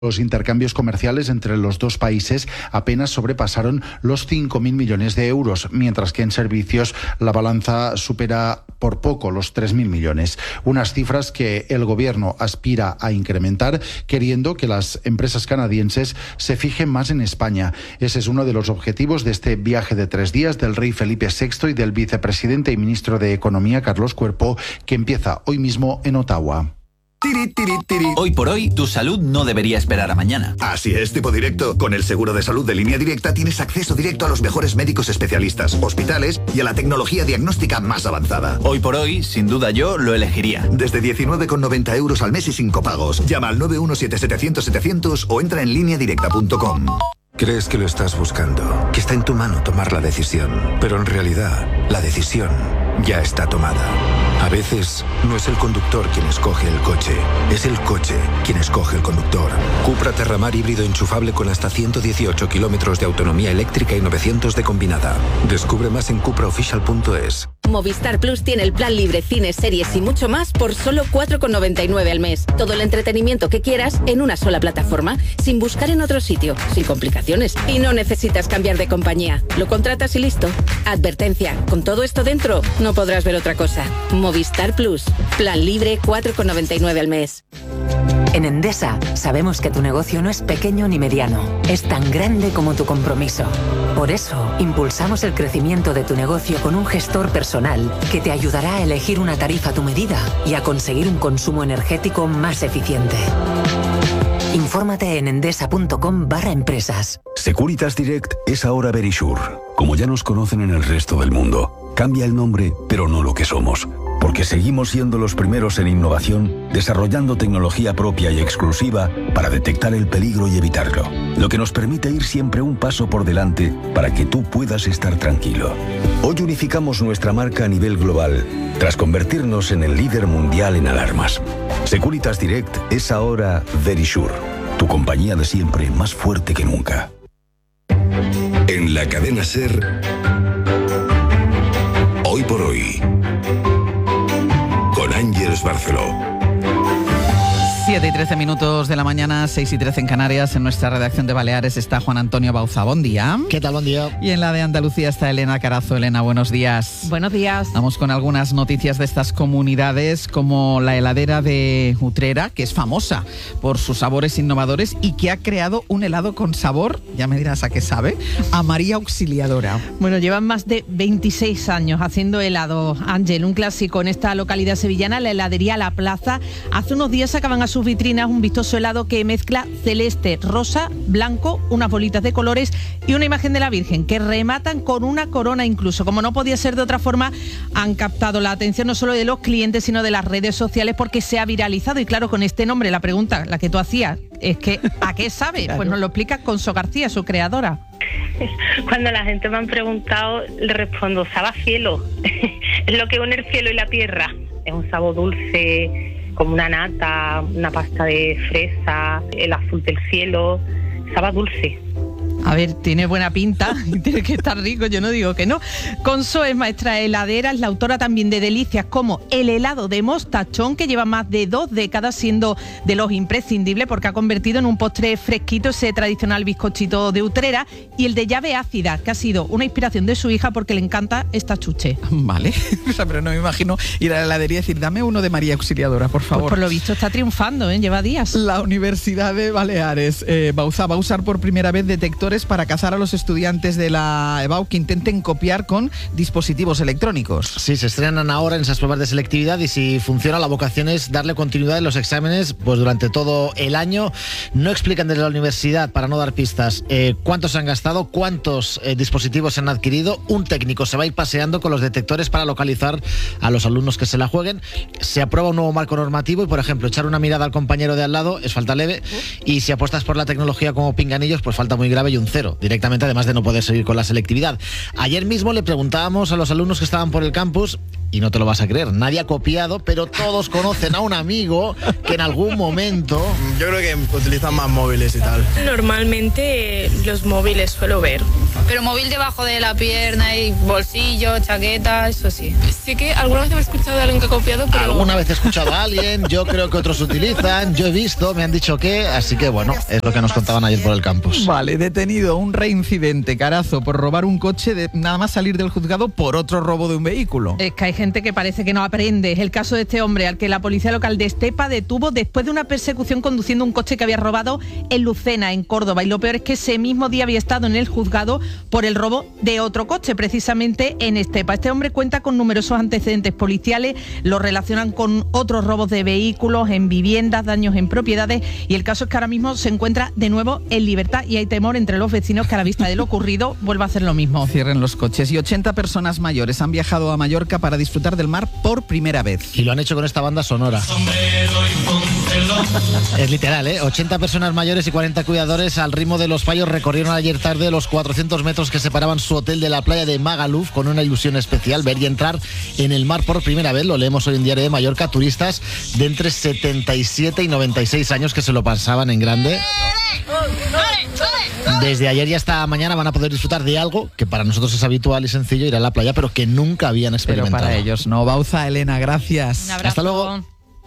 Los intercambios comerciales entre los dos países apenas sobrepasaron los 5.000 millones de euros, mientras que en servicios la balanza supera por poco los 3.000 millones. Unas cifras que el gobierno aspira a incrementar, queriendo que las empresas canadienses se fijen más en España. Ese es uno de los objetivos de este viaje de 3 días del rey Felipe VI y del vicepresidente y ministro de Economía, Carlos Cuerpo, que empieza hoy mismo en Ottawa. Hoy por hoy, tu salud no debería esperar a mañana. Así es, tipo directo. Con el seguro de salud de Línea Directa tienes acceso directo a los mejores médicos especialistas, hospitales y a la tecnología diagnóstica más avanzada. Hoy por hoy, sin duda yo lo elegiría. Desde 19,90 euros al mes y sin copagos. Llama al 917-700-700 o entra en lineadirecta.com. Crees que lo estás buscando, que está en tu mano tomar la decisión, pero en realidad la decisión ya está tomada. A veces no es el conductor quien escoge el coche, es el coche quien escoge el conductor. Cupra Terramar híbrido enchufable con hasta 118 kilómetros de autonomía eléctrica y 900 de combinada. Descubre más en cupraofficial.es. Movistar Plus tiene el plan libre, cines, series y mucho más por solo 4,99 al mes. Todo el entretenimiento que quieras en una sola plataforma, sin buscar en otro sitio, sin complicaciones. Y no necesitas cambiar de compañía. Lo contratas y listo. Advertencia, con todo esto dentro, no podrás ver otra cosa. Movistar Plus, plan libre 4,99 al mes. En Endesa sabemos que tu negocio no es pequeño ni mediano, es tan grande como tu compromiso. Por eso, impulsamos el crecimiento de tu negocio con un gestor personal que te ayudará a elegir una tarifa a tu medida y a conseguir un consumo energético más eficiente. Infórmate en endesa.com/empresas. Securitas Direct es ahora Verisure. Como ya nos conocen en el resto del mundo, cambia el nombre, pero no lo que somos. Porque seguimos siendo los primeros en innovación, desarrollando tecnología propia y exclusiva para detectar el peligro y evitarlo. Lo que nos permite ir siempre un paso por delante para que tú puedas estar tranquilo. Hoy unificamos nuestra marca a nivel global, tras convertirnos en el líder mundial en alarmas. Securitas Direct es ahora Verisure, tu compañía de siempre más fuerte que nunca. En la cadena SER, Hoy por Hoy, con Ángeles Barceló. 7:13 de la mañana, 6:13 en Canarias. En nuestra redacción de Baleares está Juan Antonio Bauza. Buen día. ¿Qué tal? Buen día. Y en la de Andalucía está Elena Carazo. Elena, buenos días. Buenos días. Vamos con algunas noticias de estas comunidades, como la heladera de Utrera, que es famosa por sus sabores innovadores y que ha creado un helado con sabor, ya me dirás a qué sabe, a María Auxiliadora. Bueno, llevan más de 26 años haciendo helado, Ángel, un clásico en esta localidad sevillana, la heladería La Plaza. Hace unos días sacaban a sus vitrinas un vistoso helado que mezcla celeste, rosa, blanco, unas bolitas de colores y una imagen de la Virgen que rematan con una corona incluso. Como no podía ser de otra forma, han captado la atención no solo de los clientes sino de las redes sociales porque se ha viralizado. Y claro, con este nombre, la pregunta, la que tú hacías, es que ¿a qué sabe? Claro. Pues nos lo explica Conso García, su creadora. Cuando la gente me han preguntado, le respondo, sabe a cielo. Es lo que une el cielo y la tierra. Es un sabor dulce, como una nata, una pasta de fresa, el azul del cielo, sabe dulce. A ver, tiene buena pinta y tiene que estar rico, yo no digo que no. Conso es maestra heladera, es la autora también de delicias como el helado de mostachón, que lleva más de 2 décadas siendo de los imprescindibles porque ha convertido en un postre fresquito ese tradicional bizcochito de Utrera, y el de llave ácida, que ha sido una inspiración de su hija porque le encanta esta chuche. Vale, o sea, pero no me imagino ir a la heladería y decir, dame uno de María Auxiliadora, por favor. Pues por lo visto está triunfando, lleva días. La Universidad de Baleares va a usar por primera vez detectores para cazar a los estudiantes de la EBAU que intenten copiar con dispositivos electrónicos. Sí, se estrenan ahora en esas pruebas de selectividad y si funciona, la vocación es darle continuidad en los exámenes pues durante todo el año. No explican desde la universidad, para no dar pistas, cuántos se han gastado, cuántos dispositivos se han adquirido. Un técnico se va a ir paseando con los detectores para localizar a los alumnos que se la jueguen. Se aprueba un nuevo marco normativo y, por ejemplo, echar una mirada al compañero de al lado es falta leve, y si apuestas por la tecnología como pinganillos, pues falta muy grave y un 0 directamente, además de no poder seguir con la selectividad. Ayer mismo le preguntábamos a los alumnos que estaban por el campus, y no te lo vas a creer, nadie ha copiado, pero todos conocen a un amigo que en algún momento... Yo creo que utilizan más móviles y tal. Normalmente los móviles suelo ver. pero móvil debajo de la pierna y bolsillo, chaqueta, eso sí. Sí que alguna vez he escuchado de alguien que ha copiado, pero... Alguna vez he escuchado a alguien, yo creo que otros utilizan, yo he visto, me han dicho que, así que bueno, es lo que nos contaban ayer por el campus. Vale, detenido un reincidente, Carazo, por robar un coche de nada más salir del juzgado por otro robo de un vehículo. Es que hay gente que parece que no aprende. Es el caso de este hombre al que la policía local de Estepa detuvo después de una persecución conduciendo un coche que había robado en Lucena, en Córdoba. Y lo peor es que ese mismo día había estado en el juzgado por el robo de otro coche, precisamente en Estepa. Este hombre cuenta con numerosos antecedentes policiales, lo relacionan con otros robos de vehículos, en viviendas, daños en propiedades, y el caso es que ahora mismo se encuentra de nuevo en libertad y hay temor entre los vecinos que a la vista de lo ocurrido vuelva a hacer lo mismo. Cierren los coches. Y 80 personas mayores han viajado a Mallorca para disfrutar del mar por primera vez. Y lo han hecho con esta banda sonora. Es literal, ¿eh? 80 personas mayores y 40 cuidadores al ritmo de los fallos recorrieron ayer tarde los 400 metros que separaban su hotel de la playa de Magaluf, con una ilusión especial, ver y entrar en el mar por primera vez. Lo leemos hoy en Diario de Mallorca. Turistas de entre 77 y 96 años que se lo pasaban en grande. Desde ayer y hasta mañana van a poder disfrutar de algo que para nosotros es habitual y sencillo, ir a la playa, pero que nunca habían experimentado. Pero para ellos no. Bauza, Elena, gracias. Un abrazo. Hasta luego.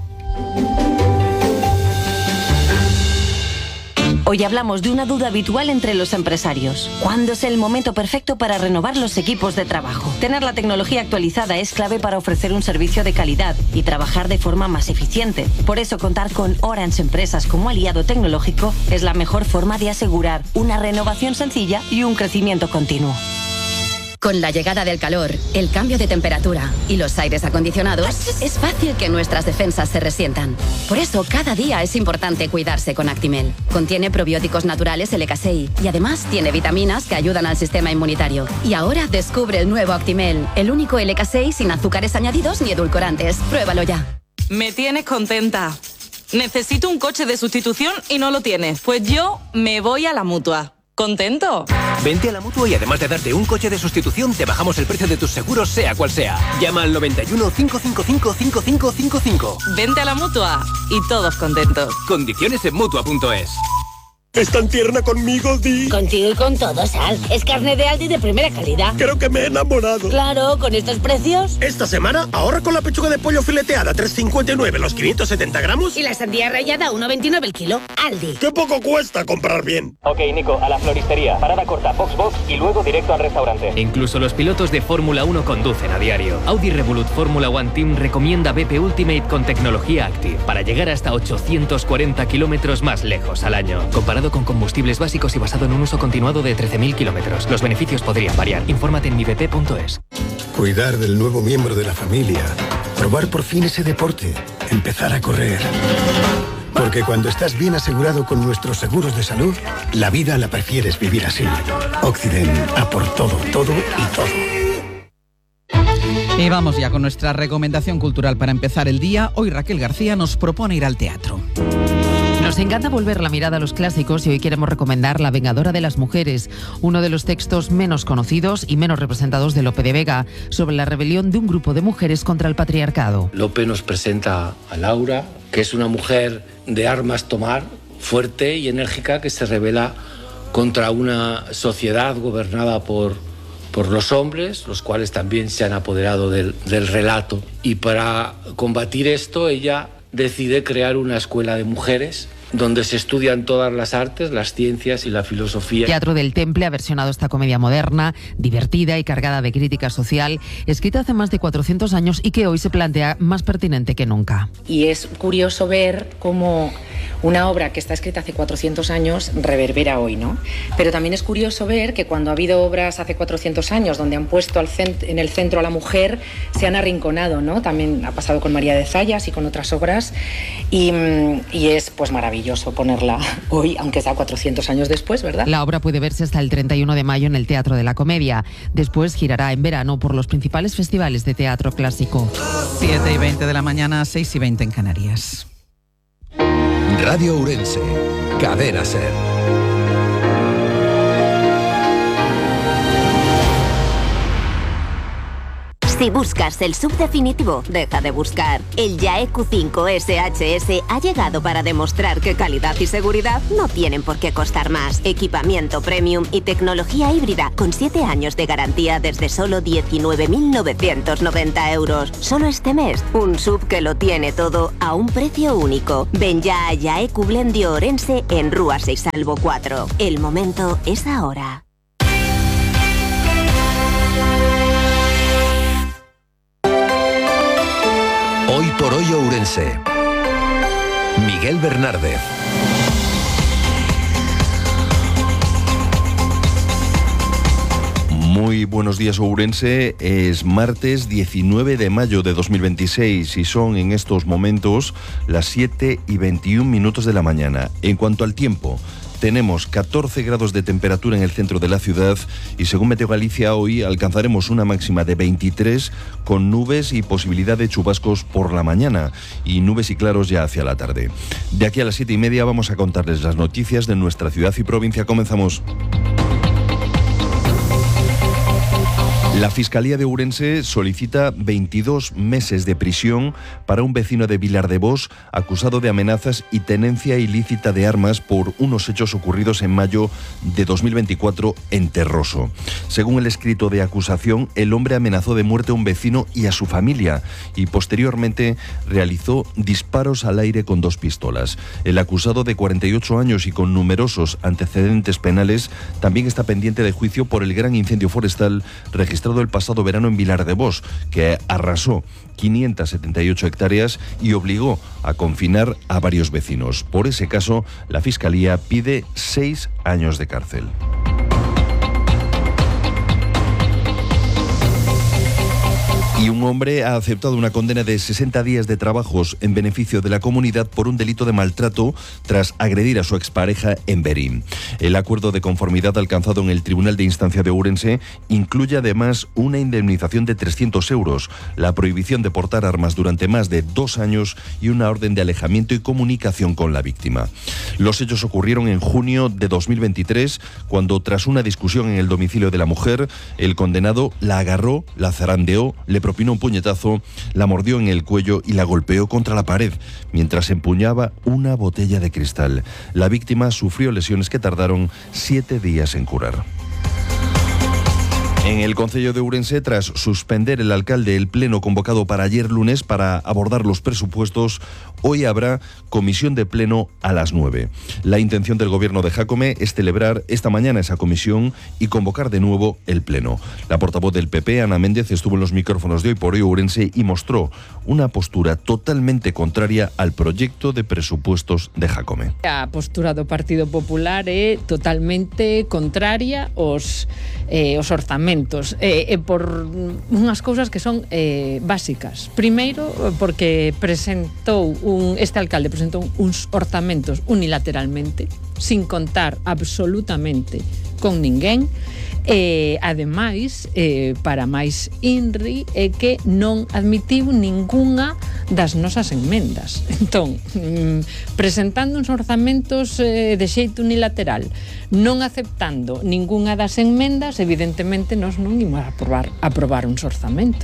Hoy hablamos de una duda habitual entre los empresarios. ¿Cuándo es el momento perfecto para renovar los equipos de trabajo? Tener la tecnología actualizada es clave para ofrecer un servicio de calidad y trabajar de forma más eficiente. Por eso, contar con Orange Empresas como aliado tecnológico es la mejor forma de asegurar una renovación sencilla y un crecimiento continuo. Con la llegada del calor, el cambio de temperatura y los aires acondicionados, es fácil que nuestras defensas se resientan. Por eso, cada día es importante cuidarse con Actimel. Contiene probióticos naturales LK6 y además tiene vitaminas que ayudan al sistema inmunitario. Y ahora descubre el nuevo Actimel, el único LK6 sin azúcares añadidos ni edulcorantes. Pruébalo ya. Me tienes contenta. Necesito un coche de sustitución y no lo tienes. Pues yo me voy a la Mutua. ¿Contento? Vente a la Mutua y además de darte un coche de sustitución, te bajamos el precio de tus seguros, sea cual sea. Llama al 91 555 5555. Vente a la Mutua y todos contentos. Condiciones en Mutua.es. ¿Es tan tierna conmigo, Di? Contigo y con todo, Sal. Es carne de Aldi de primera calidad. Creo que me he enamorado. Claro, con estos precios. Esta semana ahorra con la pechuga de pollo fileteada 3,59 los 570 gramos. Y la sandía rallada 1,29 el kilo. Aldi. ¡Qué poco cuesta comprar bien! Ok, Nico, a la floristería. Parada corta, Box y luego directo al restaurante. Incluso los pilotos de Fórmula 1 conducen a diario. Audi Revolut Fórmula 1 Team recomienda BP Ultimate con tecnología Active para llegar hasta 840 kilómetros más lejos al año. Comparado con combustibles básicos y basado en un uso continuado de 13.000 kilómetros. Los beneficios podrían variar. Infórmate en mibp.es. Cuidar del nuevo miembro de la familia. Probar por fin ese deporte. Empezar a correr. Porque cuando estás bien asegurado con nuestros seguros de salud, la vida la prefieres vivir así. Occident, a por todo, todo y todo. Y vamos ya con nuestra recomendación cultural para empezar el día. Hoy Raquel García nos propone ir al teatro. Nos encanta volver la mirada a los clásicos y hoy queremos recomendar La Vengadora de las Mujeres, uno de los textos menos conocidos y menos representados de Lope de Vega, sobre la rebelión de un grupo de mujeres contra el patriarcado. Lope nos presenta a Laura, que es una mujer de armas tomar, fuerte y enérgica, que se rebela contra una sociedad gobernada por los hombres, los cuales también se han apoderado del relato. Y para combatir esto, ella decide crear una escuela de mujeres donde se estudian todas las artes, las ciencias y la filosofía. Teatro del Temple ha versionado esta comedia moderna, divertida y cargada de crítica social, escrita hace más de 400 años y que hoy se plantea más pertinente que nunca. Y es curioso ver cómo una obra que está escrita hace 400 años reverbera hoy, ¿no? Pero también es curioso ver que cuando ha habido obras hace 400 años donde han puesto en el centro a la mujer, se han arrinconado, ¿no? También ha pasado con María de Zayas y con otras obras y es pues maravilloso ponerla hoy, aunque sea 400 años después, ¿verdad? La obra puede verse hasta el 31 de mayo en el Teatro de la Comedia. Después girará en verano por los principales festivales de teatro clásico. 7:20 de la mañana, 6:20 en Canarias. Radio Ourense, Cadena SER. Si buscas el SUV definitivo, deja de buscar. El YAE Q5 SHS ha llegado para demostrar que calidad y seguridad no tienen por qué costar más. Equipamiento premium y tecnología híbrida con 7 años de garantía desde solo 19.990 euros. Solo este mes, un SUV que lo tiene todo a un precio único. Ven ya a YAE Q de Orense en Rúa 6 Salvo 4. El momento es ahora. Hoy por hoy Ourense. Miguel Bernárdez. Muy buenos días, Ourense. Es martes 19 de mayo de 2026 y son en estos momentos las 7:21 de la mañana. En cuanto al tiempo, tenemos 14 grados de temperatura en el centro de la ciudad y según Meteo Galicia hoy alcanzaremos una máxima de 23 con nubes y posibilidad de chubascos por la mañana y nubes y claros ya hacia la tarde. De aquí a las 7:30 vamos a contarles las noticias de nuestra ciudad y provincia. Comenzamos. La Fiscalía de Ourense solicita 22 meses de prisión para un vecino de Vilardebós acusado de amenazas y tenencia ilícita de armas por unos hechos ocurridos en mayo de 2024 en Terroso. Según el escrito de acusación, el hombre amenazó de muerte a un vecino y a su familia y posteriormente realizó disparos al aire con 2 pistolas. El acusado, de 48 años y con numerosos antecedentes penales, también está pendiente de juicio por el gran incendio forestal registrado el pasado verano en Vilardebós, que arrasó 578 hectáreas y obligó a confinar a varios vecinos. Por ese caso, la Fiscalía pide 6 años de cárcel. Y un hombre ha aceptado una condena de 60 días de trabajos en beneficio de la comunidad por un delito de maltrato tras agredir a su expareja en Berín. El acuerdo de conformidad alcanzado en el Tribunal de Instancia de Ourense incluye además una indemnización de 300 euros, la prohibición de portar armas durante más de 2 años y una orden de alejamiento y comunicación con la víctima. Los hechos ocurrieron en junio de 2023, cuando tras una discusión en el domicilio de la mujer, el condenado la agarró, la zarandeó, le propinó un puñetazo, la mordió en el cuello y la golpeó contra la pared mientras empuñaba una botella de cristal. La víctima sufrió lesiones que tardaron 7 días en curar. En el concello de Ourense, tras suspender el alcalde el pleno convocado para ayer lunes para abordar los presupuestos, hoy habrá comisión de pleno a las 9. La intención del gobierno de Jácome es celebrar esta mañana esa comisión y convocar de nuevo el pleno. La portavoz del PP, Ana Méndez, estuvo en los micrófonos de Hoy por Hoy Ourense y mostró una postura totalmente contraria al proyecto de presupuestos de Jácome. A postura do Partido Popular é totalmente contraria aos orzamentos por unhas cousas que son básicas. Primeiro, porque este alcalde presentou uns orzamentos unilateralmente, sin contar absolutamente con ninguén. Ademais, para máis INRI, é que non admitiu ningunha das nosas enmendas. Entón, presentando uns orzamentos de xeito unilateral, non aceptando ningunha das enmendas, evidentemente nós non imos a aprobar uns orzamentos.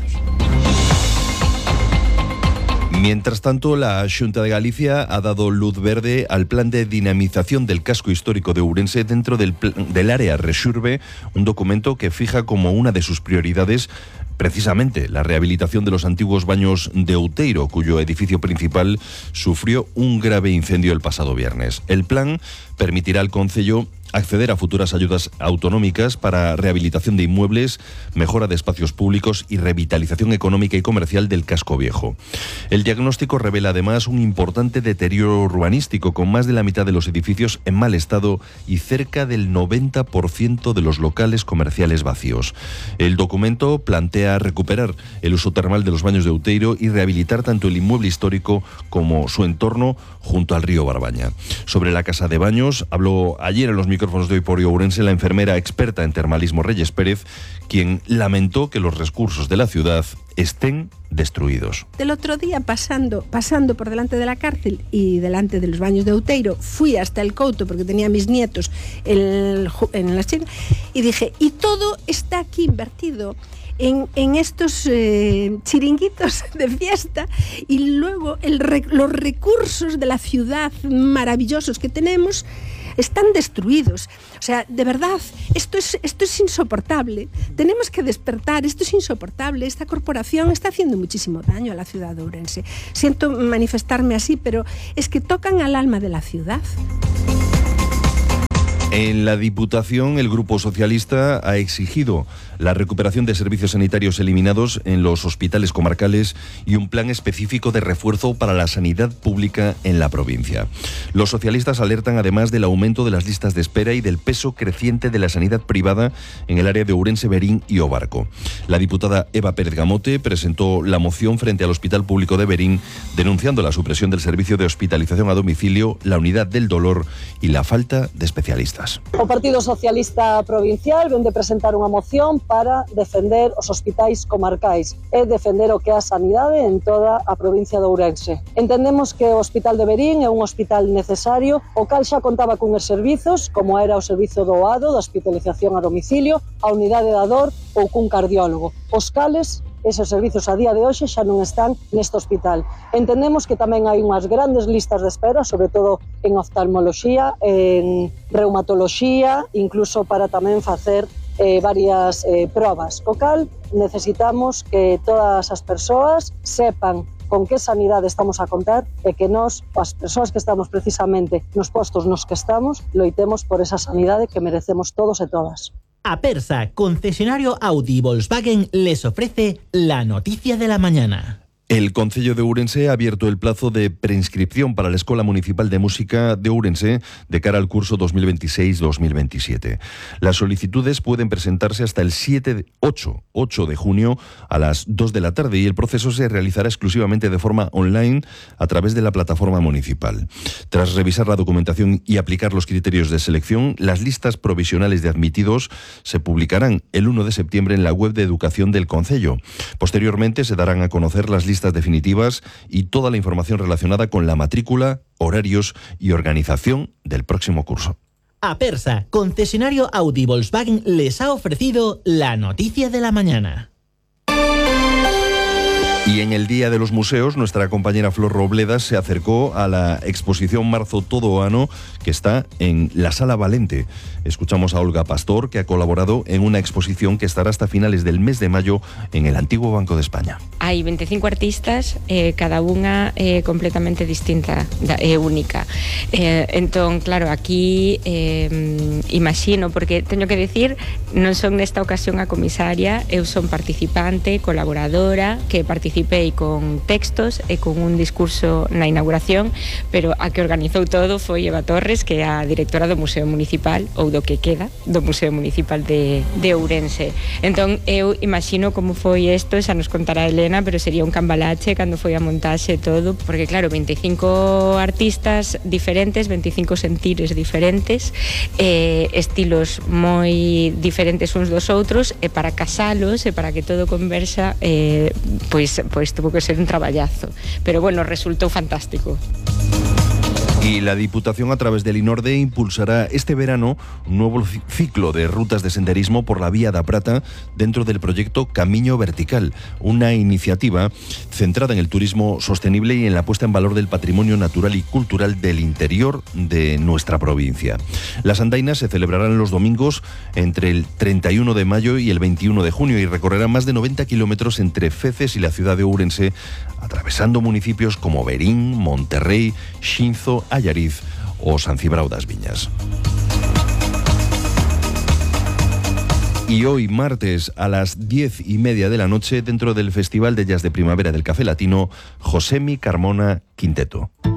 Mientras tanto, la Xunta de Galicia ha dado luz verde al plan de dinamización del casco histórico de Ourense dentro del área Rexurbe, un documento que fija como una de sus prioridades precisamente la rehabilitación de los antiguos baños de Outeiro, cuyo edificio principal sufrió un grave incendio el pasado viernes. El plan permitirá al concello acceder a futuras ayudas autonómicas para rehabilitación de inmuebles, mejora de espacios públicos y revitalización económica y comercial del casco viejo. El diagnóstico revela además un importante deterioro urbanístico, con más de la mitad de los edificios en mal estado y cerca del 90% de los locales comerciales vacíos. El documento plantea recuperar el uso termal de los baños de Outeiro y rehabilitar tanto el inmueble histórico como su entorno junto al río Barbaña. Sobre la casa de baños habló ayer en los micrófonos de Hoy por Hoy Ourense la enfermera experta en termalismo Reyes Pérez, quien lamentó que los recursos de la ciudad estén destruidos. El otro día, pasando por delante de la cárcel y delante de los baños de Outeiro, fui hasta el Couto porque tenía a mis nietos en la China y dije, y todo está aquí invertido en estos chiringuitos de fiesta, y luego los recursos de la ciudad maravillosos que tenemos están destruidos. O sea, de verdad, esto es insoportable. Tenemos que despertar, esto es insoportable. Esta corporación está haciendo muchísimo daño a la ciudad de Ourense. Siento manifestarme así, pero es que tocan al alma de la ciudad. En la Diputación, el Grupo Socialista ha exigido la recuperación de servicios sanitarios eliminados en los hospitales comarcales y un plan específico de refuerzo para la sanidad pública en la provincia. Los socialistas alertan además del aumento de las listas de espera y del peso creciente de la sanidad privada en el área de Ourense, Verín y Obarco. La diputada Eva Pérez Gamote presentó la moción frente al Hospital Público de Verín, denunciando la supresión del servicio de hospitalización a domicilio, la unidad del dolor y la falta de especialistas. O Partido Socialista Provincial vende presentar unha moción para defender os hospitais comarcais e defender o que é a sanidade en toda a provincia de Ourense. Entendemos que o Hospital de Verín é un hospital necesario, o cal xa contaba cunhas servizos, como era o servizo do OADO, da hospitalización a domicilio, a unidade da dor ou cun cardiólogo, os cales esos servizos a día de hoxe xa non están neste hospital. Entendemos que tamén hai unhas grandes listas de espera, sobre todo en oftalmoloxía, en reumatoloxía, incluso para tamén facer varias probas. O cal necesitamos que todas as persoas sepan con que sanidade estamos a contar e que nós, as persoas que estamos precisamente nos postos nos que estamos, loitemos por esa sanidade que merecemos todos e todas. Apersa, concesionario Audi y Volkswagen, les ofrece la noticia de la mañana. El Concello de Ourense ha abierto el plazo de preinscripción para la Escola Municipal de Música de Ourense de cara al curso 2026-2027. Las solicitudes pueden presentarse hasta el 8 de junio a las 2 de la tarde y el proceso se realizará exclusivamente de forma online a través de la plataforma municipal. Tras revisar la documentación y aplicar los criterios de selección, las listas provisionales de admitidos se publicarán el 1 de septiembre en la web de Educación del Concello. Posteriormente se darán a conocer las listas definitivas y toda la información relacionada con la matrícula, horarios y organización del próximo curso. Apersa, concesionario Audi y Volkswagen, les ha ofrecido la noticia de la mañana. Y en el Día de los Museos, nuestra compañera Flor Robledas se acercó a la exposición Marzo Todo Ano, que está en la Sala Valente. Escuchamos a Olga Pastor, que ha colaborado en una exposición que estará hasta finales del mes de mayo en el antiguo Banco de España. Hay 25 artistas, cada unha completamente distinta, única. Entón, claro, aquí imagino, porque teño que decir, non son nesta ocasión a comisaria, eu son participante, colaboradora, que participei con textos e con un discurso na inauguración, pero a que organizou todo foi Eva Torres, que é a directora do Museo Municipal, ou do que queda, do Museo Municipal de Ourense. Entón, eu imagino como foi isto, xa nos contará Elena, pero sería un cambalache cando foi a montaxe todo, porque claro, 25 artistas diferentes, 25 sentires diferentes, estilos moi diferentes uns dos outros, e para casalos, e para que todo conversa, pois tuvo que ser un traballazo, pero bueno, resultó fantástico. Y la Diputación, a través del INORDE, impulsará este verano un nuevo ciclo de rutas de senderismo por la Vía da Prata dentro del proyecto Camiño Vertical, una iniciativa centrada en el turismo sostenible y en la puesta en valor del patrimonio natural y cultural del interior de nuestra provincia. Las andainas se celebrarán los domingos entre el 31 de mayo y el 21 de junio y recorrerán más de 90 kilómetros entre Feces y la ciudad de Ourense, atravesando municipios como Verín, Monterrey, Xinzo, Allariz o San Cibrao das Viñas. Y hoy, martes, a las 10:30 de la noche, dentro del Festival de Jazz de Primavera del Café Latino, Josemi Carmona Quinteto.